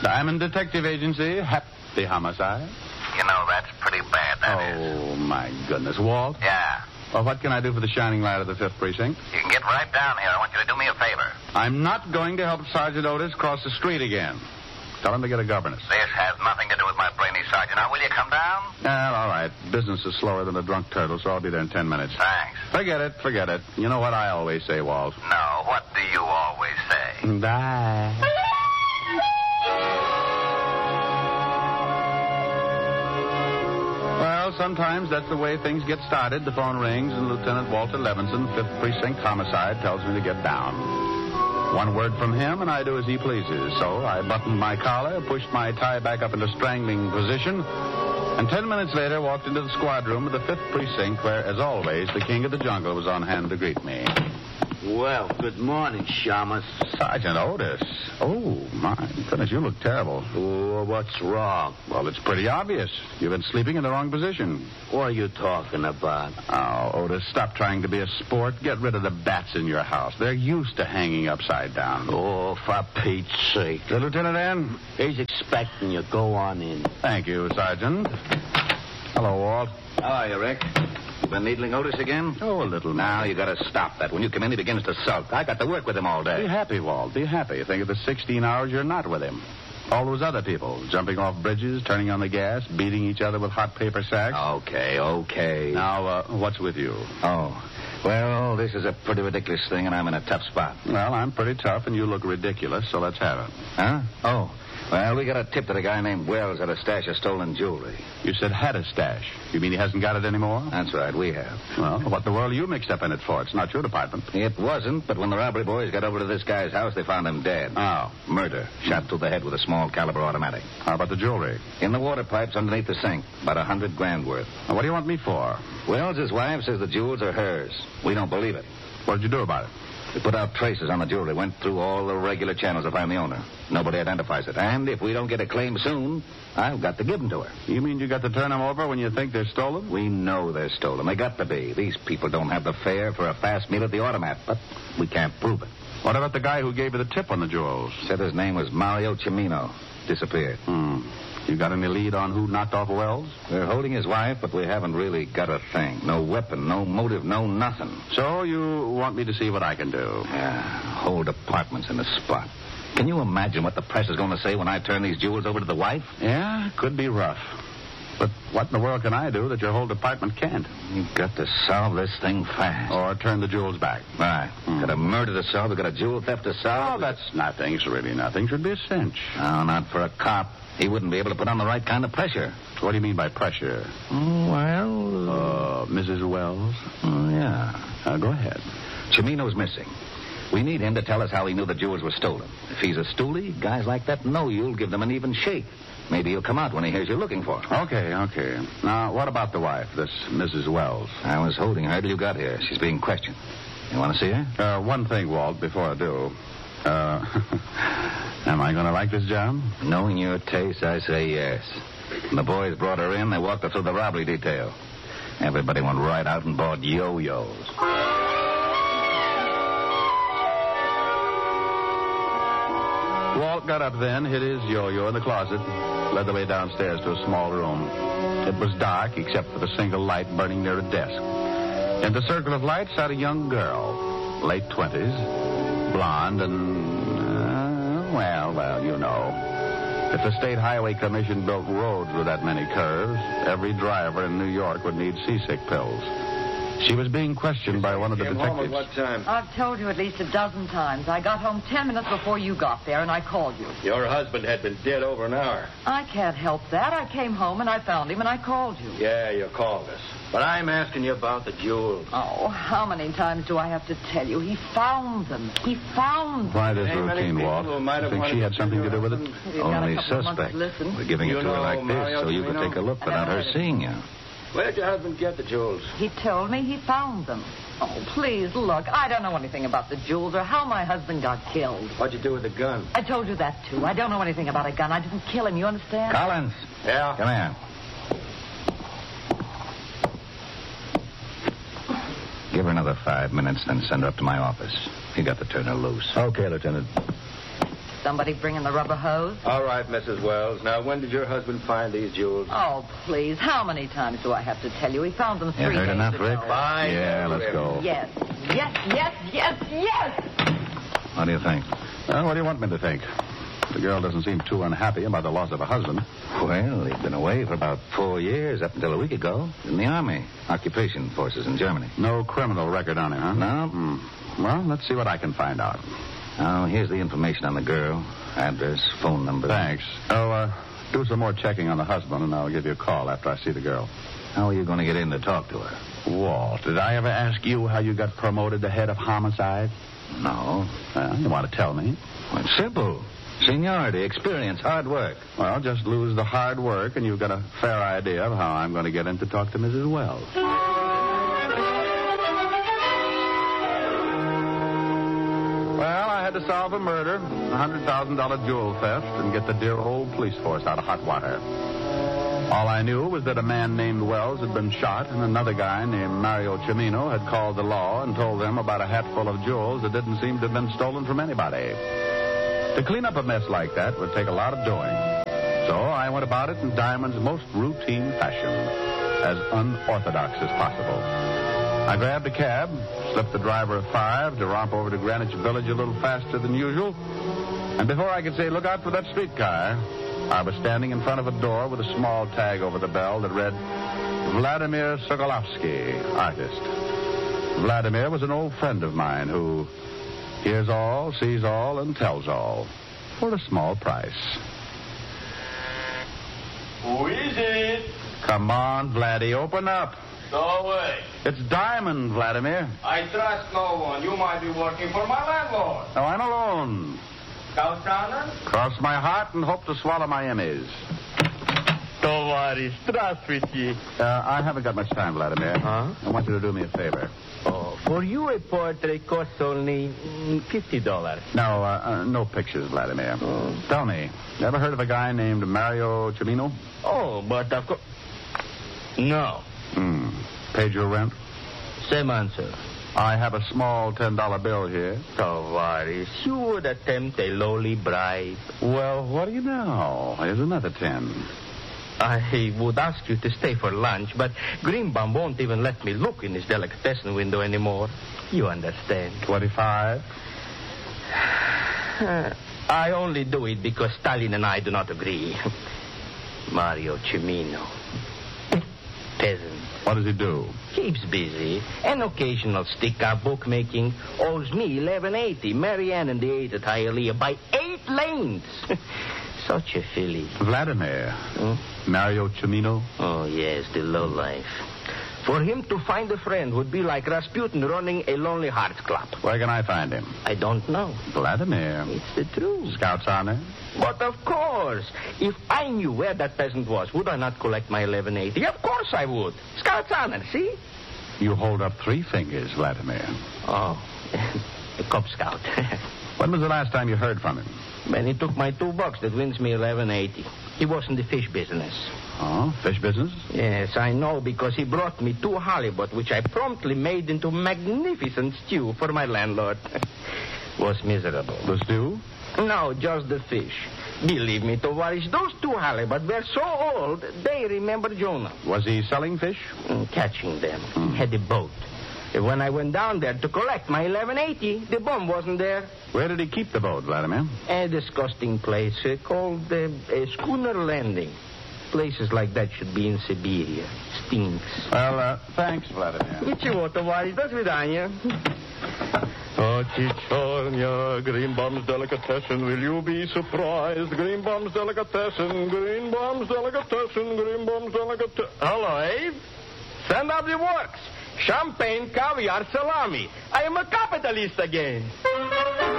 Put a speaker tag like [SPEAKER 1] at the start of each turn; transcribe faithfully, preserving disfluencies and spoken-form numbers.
[SPEAKER 1] Diamond Detective Agency, Happy Homicide.
[SPEAKER 2] You know, that's pretty bad, that
[SPEAKER 1] oh,
[SPEAKER 2] is.
[SPEAKER 1] Oh, my goodness. Walt?
[SPEAKER 2] Yeah.
[SPEAKER 1] Well, what can I do for the shining light of the fifth Precinct?
[SPEAKER 2] You can get right down here. I want you to do me a favor.
[SPEAKER 1] I'm not going to help Sergeant Otis cross the street again. Tell him to get a governess.
[SPEAKER 2] This has nothing to do with my brainy sergeant. Now, will you come down?
[SPEAKER 1] Well, all right. Business is slower than a drunk turtle, so I'll be there in ten minutes.
[SPEAKER 2] Thanks.
[SPEAKER 1] Forget it, forget it. You know what I always say, Walt?
[SPEAKER 2] No, what do you always say?
[SPEAKER 1] Bye. Well, sometimes that's the way things get started. The phone rings, and Lieutenant Walter Levinson, fifth Precinct Homicide, tells me to get down. One word from him, and I do as he pleases. So I buttoned my collar, pushed my tie back up into strangling position, and ten minutes later walked into the squad room of the fifth Precinct, where, as always, the king of the jungle was on hand to greet me.
[SPEAKER 3] Well, good morning, Shamus.
[SPEAKER 1] Sergeant Otis. Oh, my goodness, you look terrible.
[SPEAKER 3] Oh, what's wrong?
[SPEAKER 1] Well, it's pretty obvious. You've been sleeping in the wrong position.
[SPEAKER 3] What are you talking about?
[SPEAKER 1] Oh, Otis, stop trying to be a sport. Get rid of the bats in your house. They're used to hanging upside down.
[SPEAKER 3] Oh, for Pete's sake.
[SPEAKER 1] The lieutenant in?
[SPEAKER 3] He's expecting you. Go on in.
[SPEAKER 1] Thank you, Sergeant. Hello, Walt.
[SPEAKER 2] How are you, Rick? You been needling Otis again?
[SPEAKER 1] Oh, a little.
[SPEAKER 2] Now, you got to stop that. When you come in, he begins to sulk. I got to work with him all day.
[SPEAKER 1] Be happy, Walt. Be happy. Think of the sixteen hours you're not with him. All those other people, jumping off bridges, turning on the gas, beating each other with hot paper sacks.
[SPEAKER 2] Okay, okay.
[SPEAKER 1] Now, uh, what's with you?
[SPEAKER 2] Oh, well, this is a pretty ridiculous thing, and I'm in a tough spot.
[SPEAKER 1] Well, I'm pretty tough, and you look ridiculous, so let's have it.
[SPEAKER 2] Huh? Oh. Well, we got a tip that a guy named Wells had a stash of stolen jewelry.
[SPEAKER 1] You said had a stash. You mean he hasn't got it anymore?
[SPEAKER 2] That's right, we have.
[SPEAKER 1] Well, what the world are you mixed up in it for? It's not your department.
[SPEAKER 2] It wasn't, but when the robbery boys got over to this guy's house, they found him dead.
[SPEAKER 1] Oh.
[SPEAKER 2] Murder. Shot through the head with a small caliber automatic.
[SPEAKER 1] How about the jewelry?
[SPEAKER 2] In the water pipes underneath the sink. About a hundred grand worth.
[SPEAKER 1] Now, what do you want me for?
[SPEAKER 2] Wells' wife says the jewels are hers. We don't believe it.
[SPEAKER 1] What did you do about it?
[SPEAKER 2] We put out traces on the jewelry, went through all the regular channels to find the owner. Nobody identifies it. And if we don't get a claim soon, I've got to give them to her.
[SPEAKER 1] You mean you got to turn them over when you think they're stolen?
[SPEAKER 2] We know they're stolen. They got to be. These people don't have the fare for a fast meal at the automat, but we can't prove it.
[SPEAKER 1] What about the guy who gave you the tip on the jewels?
[SPEAKER 2] Said his name was Mario Cimino. Disappeared.
[SPEAKER 1] Hmm. You got any lead on who knocked off Wells?
[SPEAKER 2] We're holding his wife, but we haven't really got a thing. No weapon, no motive, no nothing.
[SPEAKER 1] So you want me to see what I can do?
[SPEAKER 2] Yeah, whole department's in the spot. Can you imagine what the press is going to say when I turn these jewels over to the wife?
[SPEAKER 1] Yeah, could be rough. But what in the world can I do that your whole department can't?
[SPEAKER 2] You've got to solve this thing fast.
[SPEAKER 1] Or turn the jewels back.
[SPEAKER 2] Right.
[SPEAKER 1] Hmm.
[SPEAKER 2] Got a murder to solve. We got a jewel theft to solve.
[SPEAKER 1] Oh, that's nothing. It's really nothing. Should be a cinch.
[SPEAKER 2] No, not for a cop. He wouldn't be able to put on the right kind of pressure.
[SPEAKER 1] What do you mean by pressure?
[SPEAKER 2] Mm, well...
[SPEAKER 1] Uh, Missus Wells?
[SPEAKER 2] Oh, yeah.
[SPEAKER 1] Uh, go ahead.
[SPEAKER 2] Cimino's missing. We need him to tell us how he knew the jewels were stolen. If he's a stoolie, guys like that know you'll give them an even shake. Maybe he'll come out when he hears you're looking for him.
[SPEAKER 1] Okay, okay. Now, what about the wife, this Missus Wells?
[SPEAKER 2] I was holding her till you got here. She's being questioned. You want to see her?
[SPEAKER 1] Uh, one thing, Walt, before I do. Uh, am I going to like this job?
[SPEAKER 2] Knowing your taste, I say yes. When the boys brought her in, they walked her through the robbery detail. Everybody went right out and bought yo-yos.
[SPEAKER 1] Walt got up then, hid his yo-yo in the closet, led the way downstairs to a small room. It was dark, except for the single light burning near a desk. In the circle of light sat a young girl, late twenties, blonde and, uh, well, well, you know. If the State Highway Commission built roads with that many curves, every driver in New York would need seasick pills. She was being questioned by one of the
[SPEAKER 4] Came
[SPEAKER 1] detectives.
[SPEAKER 4] home at what time?
[SPEAKER 5] I've told you at least a dozen times. I got home ten minutes before you got there, and I called you.
[SPEAKER 4] Your husband had been dead over an hour.
[SPEAKER 5] I can't help that. I came home, and I found him, and I called you.
[SPEAKER 4] Yeah, you called us. But I'm asking you about the jewels.
[SPEAKER 5] Oh, how many times do I have to tell you? He found them. He found them.
[SPEAKER 1] Why this
[SPEAKER 4] Ain't many
[SPEAKER 1] routine,
[SPEAKER 4] people
[SPEAKER 1] Walt?
[SPEAKER 4] who might
[SPEAKER 1] You
[SPEAKER 4] have
[SPEAKER 1] think she
[SPEAKER 4] wanted
[SPEAKER 1] had
[SPEAKER 4] to
[SPEAKER 1] something to do with it?
[SPEAKER 4] husband.
[SPEAKER 5] We've got a
[SPEAKER 2] Only
[SPEAKER 5] couple of months
[SPEAKER 2] suspect.
[SPEAKER 5] to listen.
[SPEAKER 2] We're giving
[SPEAKER 4] You
[SPEAKER 2] it to her
[SPEAKER 4] know
[SPEAKER 2] like
[SPEAKER 4] Mario
[SPEAKER 2] this so you could
[SPEAKER 4] Cimino?
[SPEAKER 2] take a look
[SPEAKER 5] I
[SPEAKER 2] without
[SPEAKER 5] never
[SPEAKER 2] her
[SPEAKER 5] heard of
[SPEAKER 2] seeing you.
[SPEAKER 4] Where'd your husband get the jewels?
[SPEAKER 5] He told me he found them. Oh, please, look. I don't know anything about the jewels or how my husband got killed.
[SPEAKER 4] What'd you do with the gun?
[SPEAKER 5] I told you that, too. I don't know anything about a gun. I didn't kill him. You understand?
[SPEAKER 2] Collins.
[SPEAKER 4] Yeah?
[SPEAKER 2] Come here. Give her another five minutes, then send her up to my office. You got to turn her loose.
[SPEAKER 1] Okay, Lieutenant.
[SPEAKER 5] Somebody bringing the rubber hose?
[SPEAKER 4] All right, Missus Wells. Now, when did your husband find these jewels?
[SPEAKER 5] Oh, please. How many times do I have to tell you? He found them three
[SPEAKER 2] You heard
[SPEAKER 5] days
[SPEAKER 2] enough,
[SPEAKER 5] ago.
[SPEAKER 2] Rick?
[SPEAKER 4] Fine.
[SPEAKER 1] Yeah, let's go.
[SPEAKER 5] Yes, yes, yes, yes, yes!
[SPEAKER 2] What do you think?
[SPEAKER 1] Well, what do you want me to think? The girl doesn't seem too unhappy about the loss of her husband.
[SPEAKER 2] Well, he'd been away for about four years, up until a week ago, in the Army. Occupation forces in Germany.
[SPEAKER 1] No criminal record on him, huh?
[SPEAKER 2] No.
[SPEAKER 1] Hmm. Well, let's see what I can find out.
[SPEAKER 2] Oh, here's the information on the girl. Address, phone number.
[SPEAKER 1] Thanks. Oh, uh, do some more checking on the husband, and I'll give you a call after I see the girl.
[SPEAKER 2] How are you going to get in to talk to her?
[SPEAKER 1] Walt, did I ever ask you how you got promoted to head of homicide?
[SPEAKER 2] No.
[SPEAKER 1] Well, you want to tell me?
[SPEAKER 2] Well, it's simple. Seniority, experience, hard work.
[SPEAKER 1] Well, just lose the hard work, and you've got a fair idea of how I'm going to get in to talk to Missus Wells. Well, I had to solve a murder, a one hundred thousand dollars jewel theft, and get the dear old police force out of hot water. All I knew was that a man named Wells had been shot, and another guy named Mario Cimino had called the law and told them about a hatful of jewels that didn't seem to have been stolen from anybody. To clean up a mess like that would take a lot of doing. So I went about it in Diamond's most routine fashion, as unorthodox as possible. I grabbed a cab, slipped the driver a five to romp over to Greenwich Village a little faster than usual, and before I could say, look out for that streetcar, I was standing in front of a door with a small tag over the bell that read, Vladimir Sokolovsky, artist. Vladimir was an old friend of mine who hears all, sees all, and tells all for a small price.
[SPEAKER 4] Who is it?
[SPEAKER 1] Come on, Vladdy, open up.
[SPEAKER 4] Go away.
[SPEAKER 1] It's Diamond, Vladimir.
[SPEAKER 4] I trust no one. You might be working for my landlord.
[SPEAKER 1] No, I'm alone.
[SPEAKER 4] Kautana?
[SPEAKER 1] Cross my heart and hope to swallow my enemies.
[SPEAKER 3] Товарищ, здравствуйте.
[SPEAKER 1] Uh, I haven't got much time, Vladimir.
[SPEAKER 3] Huh?
[SPEAKER 1] I want you to do me a favor.
[SPEAKER 3] Oh, for you a portrait costs only mm, fifty dollars.
[SPEAKER 1] No, uh, uh, no pictures, Vladimir.
[SPEAKER 3] Oh.
[SPEAKER 1] Tell me, you ever heard of a guy named Mario Cimino?
[SPEAKER 3] Oh, but of course... No.
[SPEAKER 1] Hmm. Paid your rent?
[SPEAKER 3] Same answer.
[SPEAKER 1] I have a small ten dollar bill here.
[SPEAKER 3] Tavares, you would attempt a lowly bribe.
[SPEAKER 1] Well, what do you know? Here's another ten.
[SPEAKER 3] I would ask you to stay for lunch, but Greenbaum won't even let me look in his delicatessen window anymore. You understand.
[SPEAKER 1] Twenty-five.
[SPEAKER 3] I only do it because Stalin and I do not agree. Mario Cimino. Peasant.
[SPEAKER 1] What does he do?
[SPEAKER 3] Keeps busy. An occasional stick-up bookmaking. Owes me eleven eighty. Marianne and the eight at Hialeah by eight lanes. Such a filly.
[SPEAKER 1] Vladimir.
[SPEAKER 3] Hmm?
[SPEAKER 1] Mario Cimino.
[SPEAKER 3] Oh, yes, the lowlife. For him to find a friend would be like Rasputin running a Lonely Hearts Club.
[SPEAKER 1] Where can I find him?
[SPEAKER 3] I don't know.
[SPEAKER 1] Vladimir.
[SPEAKER 3] It's the truth.
[SPEAKER 1] Scouts honor.
[SPEAKER 3] But of course, if I knew where that peasant was, would I not collect my eleven eighty? Of course I would. Scout's honor, see?
[SPEAKER 1] You hold up three fingers, Vladimir.
[SPEAKER 3] Oh, a Cub Scout.
[SPEAKER 1] When was the last time you heard from him?
[SPEAKER 3] When he took my two bucks that wins me eleven eighty. He was in the fish business.
[SPEAKER 1] Oh, fish business?
[SPEAKER 3] Yes, I know, because he brought me two halibut, which I promptly made into magnificent stew for my landlord. Was miserable.
[SPEAKER 1] The stew?
[SPEAKER 3] No, just the fish. Believe me, Tovarish, those two halibut were so old, they remember Jonah.
[SPEAKER 1] Was he selling fish?
[SPEAKER 3] Mm, catching them.
[SPEAKER 1] Hmm.
[SPEAKER 3] Had a boat. And when I went down there to collect my eleven eighty, the bum wasn't there.
[SPEAKER 1] Where did he keep the boat, Vladimir?
[SPEAKER 3] A disgusting place uh, called uh, a schooner landing. Places like that should be in Siberia. Stinks.
[SPEAKER 1] Well, uh, thanks, Vladimir.
[SPEAKER 3] Ничего, товарищ, до свидания.
[SPEAKER 6] Oh, Chichornia, Greenbaum's Delicatessen, will you be surprised? Greenbaum's Delicatessen, Greenbaum's Delicatessen, Greenbaum's Delicatessen.
[SPEAKER 3] Hello, Abe. Send up the works. Champagne, caviar, salami. I am a capitalist again.